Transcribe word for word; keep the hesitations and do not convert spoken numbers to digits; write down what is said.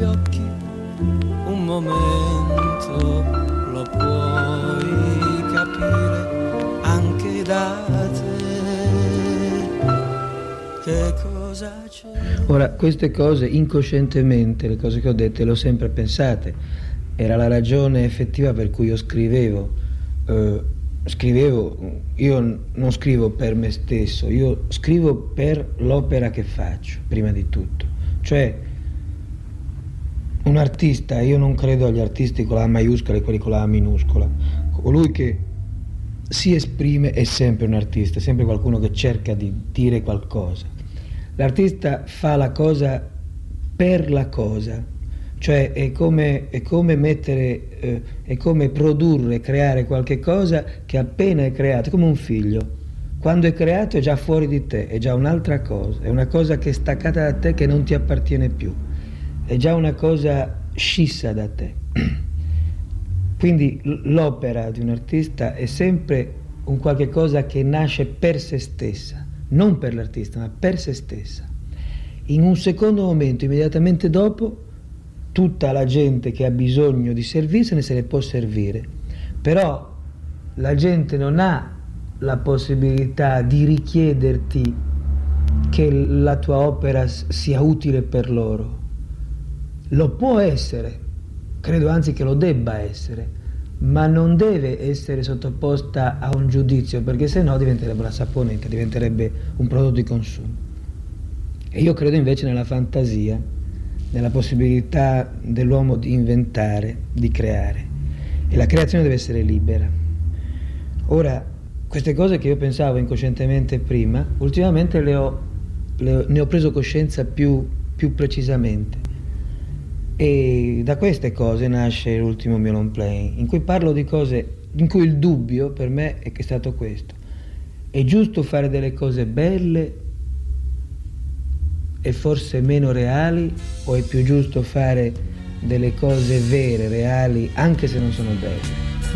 gli occhi, un momento lo puoi capire anche da te. Che cosa c'è? Ora, queste cose incoscientemente, le cose che ho dette, le ho sempre pensate. Era la ragione effettiva per cui io scrivevo. Eh, scrivevo, io non scrivo per me stesso, io scrivo per l'opera che faccio, prima di tutto. Cioè, un artista, io non credo agli artisti con la A maiuscola e quelli con la A minuscola. Colui che si esprime è sempre un artista, è sempre qualcuno che cerca di dire qualcosa. L'artista fa la cosa per la cosa, cioè è come, è come mettere, eh, è come produrre, creare qualche cosa che appena è creato, come un figlio. Quando è creato è già fuori di te, è già un'altra cosa, è una cosa che è staccata da te, che non ti appartiene più, è già una cosa scissa da te. Quindi l'opera di un artista è sempre un qualche cosa che nasce per se stessa, non per l'artista, ma per se stessa. In un secondo momento, immediatamente dopo, tutta la gente che ha bisogno di servirsene se ne può servire, però la gente non ha la possibilità di richiederti che la tua opera sia utile per loro. Lo può essere, credo anzi che lo debba essere, ma non deve essere sottoposta a un giudizio, perché sennò diventerebbe una saponetta, diventerebbe un prodotto di consumo. E io credo invece nella fantasia, nella possibilità dell'uomo di inventare, di creare, e la creazione deve essere libera. Ora, queste cose che io pensavo incoscientemente prima, ultimamente le ho, le, ne ho preso coscienza più, più precisamente, e da queste cose nasce l'ultimo mio long play, in cui parlo di cose in cui il dubbio per me è che è stato questo: è giusto fare delle cose belle e forse meno reali, o è più giusto fare delle cose vere, reali, anche se non sono belle?